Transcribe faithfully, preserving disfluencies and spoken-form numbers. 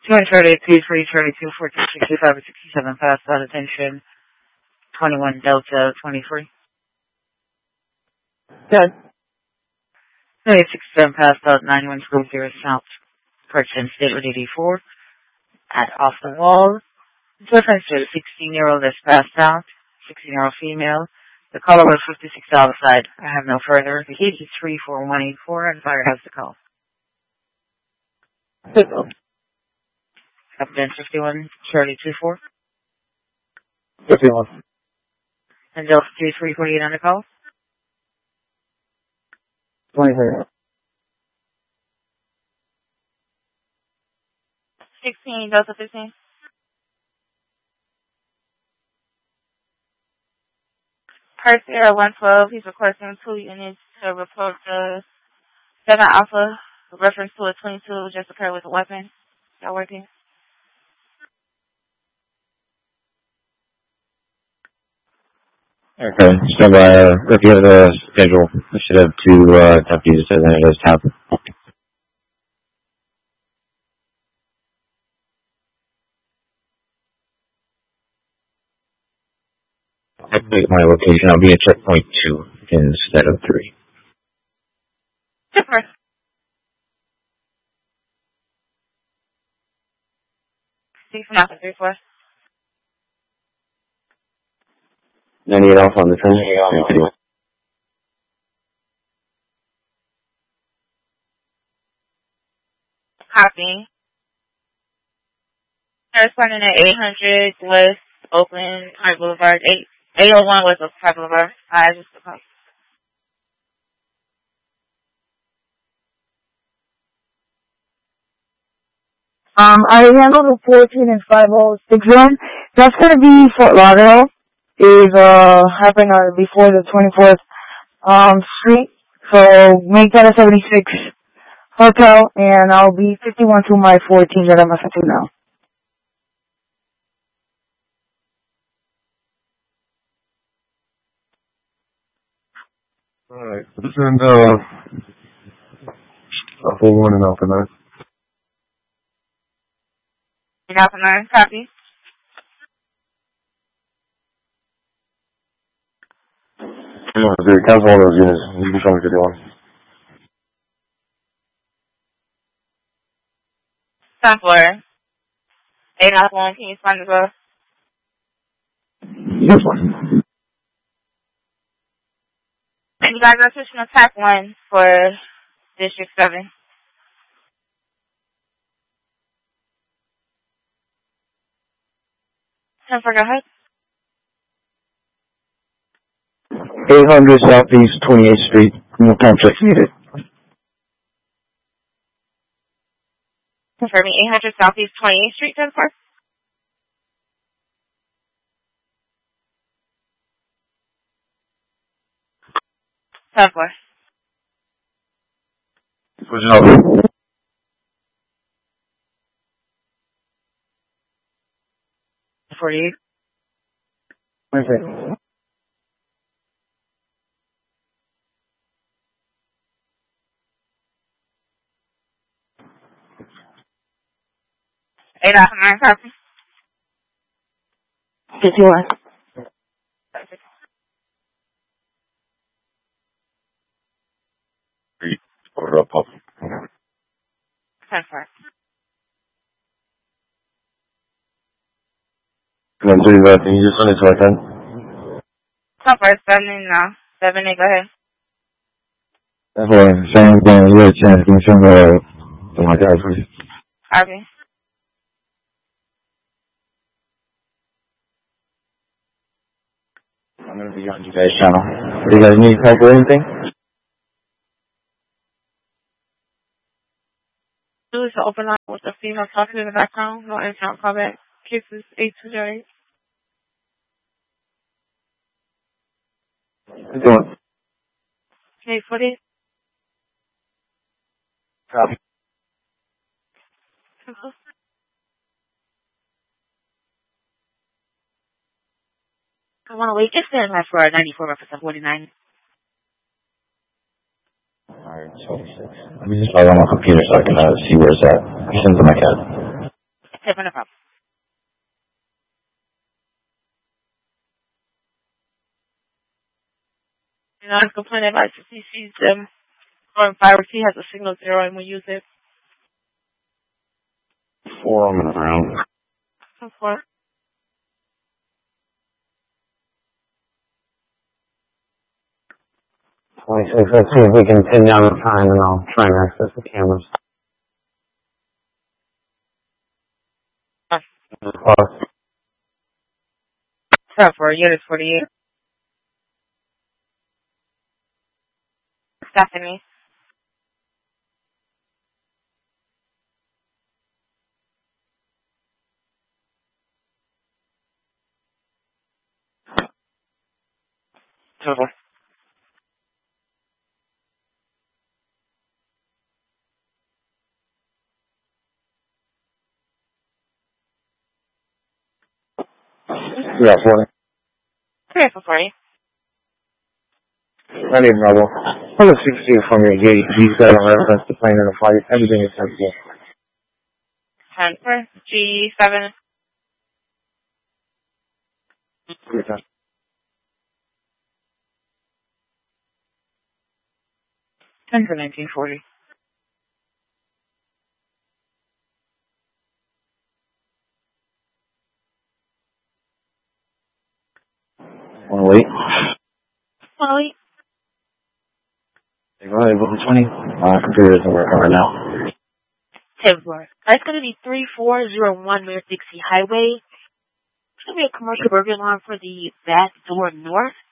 two thirty-two, three thirty-two, fourteen sixty-five, sixty-seven, past out attention, twenty-one Delta, twenty-three. Good. thirty-six sixty-seven, past out, ninety-one zero South, Purchase State with eighty-four, at off the wall. Reference to a sixteen-year-old that's passed out, sixteen-year-old female. The caller was fifty-six outside. I have no further. The heat is three four one eight four, and fire has the call. Good. Captain fifty-one, Charlie two four. fifty-one. And Delta two three forty-eight on the call. twenty-three. sixteen, Delta fifteen. Purse Air one twelve, he's requesting two units to report the seven Alpha, reference to a twenty-two just occurred with a weapon. Y'all working? Okay, stand by. Uh, review of the schedule. We should have two uh, deputies at the end of this tab. Update my location. I'll be at checkpoint two instead of three. Super. Six from Alpha three four. ninety-eight off on the train. Copy. Corresponding at eight hundred West Oakland Park Boulevard, eight oh one West Oakland Park Boulevard. I just the call. Um, I handled the fourteen and five oh six one. That's going to be Fort Lauderdale. Is, uh, happening uh, before the twenty-fourth, um, street. So make that a seventy-six hotel, and I'll be fifty-one to my fourteen that I'm assigned to now. Alright, this is, uh, Alpha one and Alpha nine. Alpha nine, copy. No, dude, cancel all those units. You can show me video on. Time for eight Alpha one, can you find as well? Yes, one. And you guys are switching to attack one for District seven. Time for go ahead. eight hundred Southeast twenty-eighth Street. No complex needed. Confirming eight hundred Southeast twenty-eighth Street, Jennifer. Time for. Switching over. forty-eight. Okay. eight Alpha nine, copy. fifty-one. Order up, up. Time for. Come on, do that. Can you just run it so I can? Time for seven now. Seven, eight, go ahead. That's what I'm saying. Again, a little chance. Give me some, uh, oh my God, please. Copy. I'm going to be on you guys' channel. Do you guys need help or anything? Do is to open line with the female talking in the background. No account callback. Cases eight two zero eight. How you doing? eight forty. Copy. I want to wait. Just stand by for ninety-four reference forty-nine. Alright, twenty-six. Let me just log on my computer so I can uh, see where it's at. Send to my cat. Okay, no problem. You know, complaint advice if he sees them going fiber, he has a signal zero and we use it. Four on the ground. Four. twenty-six, let's see if we can pin down the time and I'll try and access the cameras. Uh, So for unit forty-eight. Stephanie. Total. yeah, forty. Three for forty. I need Bravo. Hold the sixteen for me. Yeah, he's got a reference to plane in a flight. Everything is sensible. Ten for G seven. Good time. Ten for nineteen forty. Wanna wait? Wanna wait? Go ahead, go for twenty. Uh, computer isn't working right now. Ten for. That's gonna be three four zero one North Dixie Highway. It's gonna be a commercial burger alarm for the back door north.